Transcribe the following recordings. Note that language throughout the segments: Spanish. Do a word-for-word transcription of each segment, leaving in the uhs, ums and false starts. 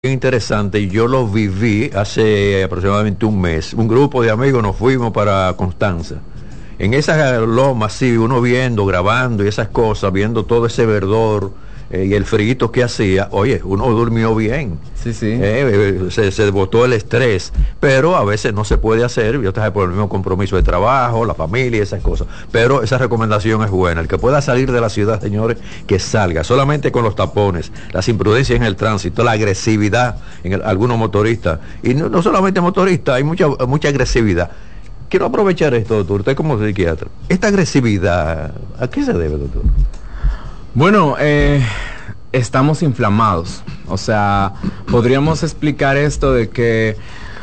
Interesante, y yo lo viví hace aproximadamente un mes. Un grupo de amigos nos fuimos para Constanza. En esas lomas, sí, uno viendo, grabando y esas cosas, viendo todo ese verdor eh, y el frío que hacía, oye, uno durmió bien. Sí, sí. Eh, se, se botó el estrés, pero a veces no se puede hacer, yo estaba por el mismo compromiso de trabajo, la familia y esas cosas. Pero esa recomendación es buena. El que pueda salir de la ciudad, señores, que salga. Solamente con los tapones, las imprudencias en el tránsito, la agresividad en el, algunos motoristas. Y no, no solamente motoristas, hay mucha, mucha agresividad. Quiero aprovechar esto, doctor, usted como psiquiatra. Esta agresividad, ¿a qué se debe, doctor? Bueno, eh, estamos inflamados. O sea, podríamos explicar esto de que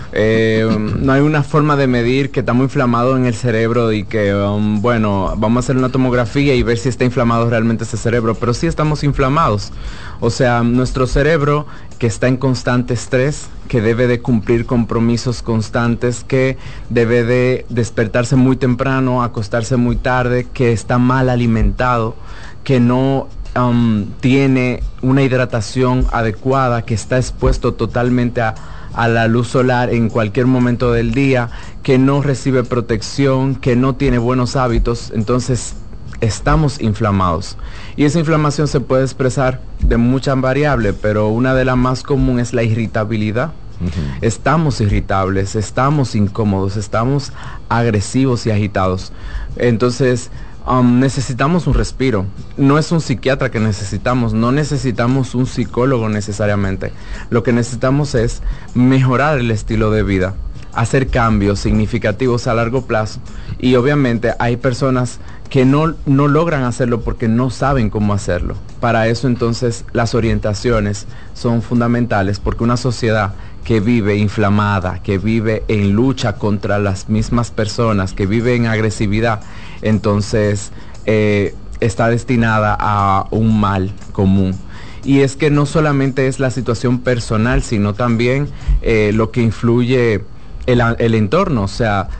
eh, no hay una forma de medir que estamos inflamados en el cerebro y que, um, bueno, vamos a hacer una tomografía y ver si está inflamado realmente ese cerebro, pero sí estamos inflamados. O sea, nuestro cerebro que está en constante estrés, que debe de cumplir compromisos constantes, que debe de despertarse muy temprano, acostarse muy tarde, que está mal alimentado, que no um, tiene una hidratación adecuada, que está expuesto totalmente a, a la luz solar en cualquier momento del día, que no recibe protección, que no tiene buenos hábitos, entonces estamos inflamados. Y esa inflamación se puede expresar de muchas variables, pero una de las más comunes es la irritabilidad. Uh-huh. Estamos irritables, estamos incómodos, estamos agresivos y agitados. Entonces, um, necesitamos un respiro. No es un psiquiatra que necesitamos, no necesitamos un psicólogo necesariamente. Lo que necesitamos es mejorar el estilo de vida, hacer cambios significativos a largo plazo. Y obviamente hay personas que no, no logran hacerlo porque no saben cómo hacerlo. Para eso entonces las orientaciones son fundamentales, porque una sociedad que vive inflamada, que vive en lucha contra las mismas personas, que vive en agresividad, entonces eh, está destinada a un mal común. Y es que no solamente es la situación personal, sino también eh, lo que influye el, el entorno, o sea,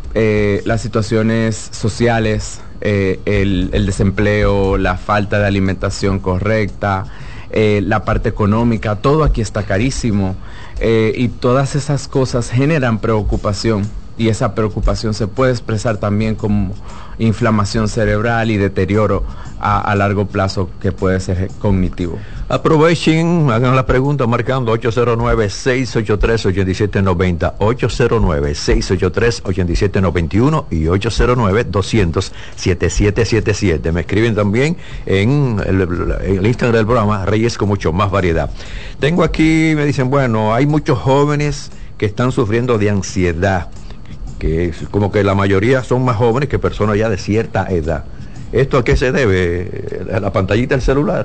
eh, las situaciones sociales, eh, el, el desempleo, la falta de alimentación correcta, eh, la parte económica, todo aquí está carísimo, eh, y todas esas cosas generan preocupación, y esa preocupación se puede expresar también como inflamación cerebral y deterioro a, a largo plazo que puede ser cognitivo. Aprovechen, hagan la pregunta marcando ocho cero nueve, seis ocho tres, ocho siete nueve cero, ocho cero nueve, seis ocho tres, ocho siete nueve uno y ocho cero nueve, dos cero cero, siete siete siete siete. Me escriben también en el, en el Instagram del programa Reyes con mucho más variedad. Tengo aquí, me dicen, bueno, hay muchos jóvenes que están sufriendo de ansiedad, que es como que la mayoría son más jóvenes que personas ya de cierta edad. ¿Esto a qué se debe? ¿A la pantallita del celular?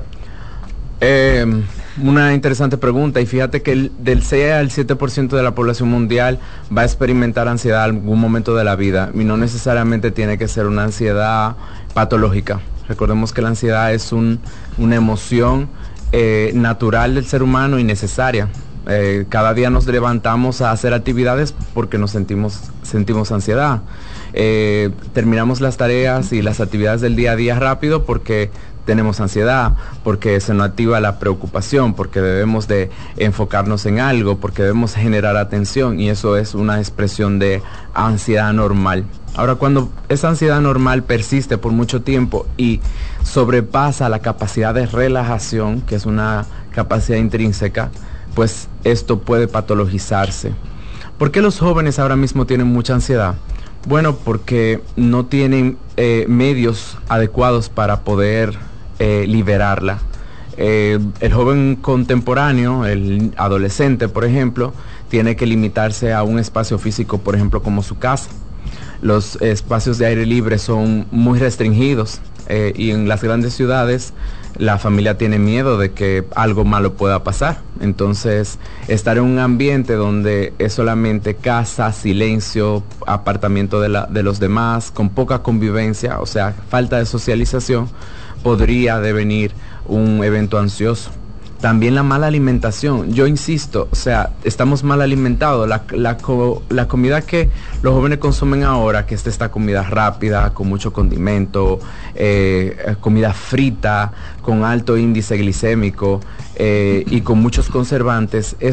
Eh, una interesante pregunta, y fíjate que el, del seis al siete por ciento de la población mundial va a experimentar ansiedad en algún momento de la vida, y no necesariamente tiene que ser una ansiedad patológica. Recordemos que la ansiedad es un, una emoción eh, natural del ser humano y necesaria. Eh, cada día nos levantamos a hacer actividades porque nos sentimos, sentimos ansiedad. Eh, terminamos las tareas y las actividades del día a día rápido porque tenemos ansiedad, porque se nos activa la preocupación, porque debemos de enfocarnos en algo, porque debemos generar atención, y eso es una expresión de ansiedad normal. Ahora, cuando esa ansiedad normal persiste por mucho tiempo y sobrepasa la capacidad de relajación, que es una capacidad intrínseca, pues esto puede patologizarse. ¿Por qué los jóvenes ahora mismo tienen mucha ansiedad? Bueno, porque no tienen eh, medios adecuados para poder eh, liberarla. Eh, el joven contemporáneo, el adolescente, por ejemplo, tiene que limitarse a un espacio físico, por ejemplo, como su casa. Los espacios de aire libre son muy restringidos, eh, y en las grandes ciudades la familia tiene miedo de que algo malo pueda pasar. Entonces, estar en un ambiente donde es solamente casa, silencio, apartamiento de, la, de los demás, con poca convivencia, o sea, falta de socialización, podría devenir un evento ansioso. También la mala alimentación, yo insisto, o sea, estamos mal alimentados. La, la, co, la comida que los jóvenes consumen ahora, que es esta comida rápida, con mucho condimento, eh, comida frita, con alto índice glicémico eh, y con muchos conservantes, es